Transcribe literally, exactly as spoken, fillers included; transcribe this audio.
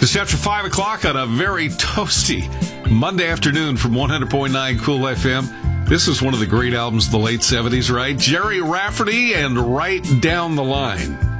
Just after five o'clock on a very toasty Monday afternoon from one hundred point nine Cool F M. This is one of the great albums of the late seventies, right? Jerry Rafferty and Right Down the Line.